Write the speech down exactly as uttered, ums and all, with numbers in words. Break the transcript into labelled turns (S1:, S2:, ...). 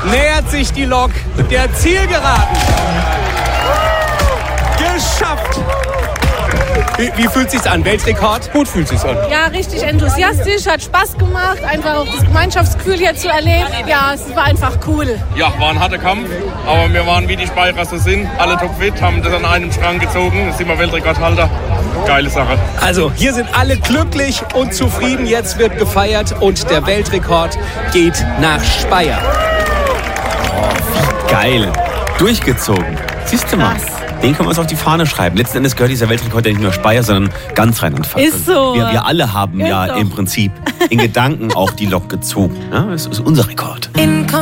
S1: nähert sich die Lok der Zielgeraden. Geschafft! Wie, wie fühlt sich's an? Weltrekord? Gut fühlt sich's an.
S2: Ja, richtig enthusiastisch, hat Spaß gemacht, einfach auch das Gemeinschaftsgefühl hier zu erleben. Ja, es war einfach cool.
S3: Ja, war ein harter Kampf, aber wir waren wie die Speyerer so sind, alle topfit, haben das an einem Strang gezogen, jetzt sind wir Weltrekordhalter. Geile Sache.
S1: Also, hier sind alle glücklich und zufrieden. Jetzt wird gefeiert und der Weltrekord geht nach Speyer.
S4: Oh, wie geil. Durchgezogen. Siehst du mal. Den können wir uns auf die Fahne schreiben. Letzten Endes gehört dieser Weltrekord ja nicht nur Speyer, sondern ganz Rheinland-Pfalz.
S2: Ist so.
S4: Wir, wir alle haben
S2: Ist
S4: ja
S2: so.
S4: im Prinzip in Gedanken auch die Lok gezogen. Ja, das ist unser Rekord.
S5: In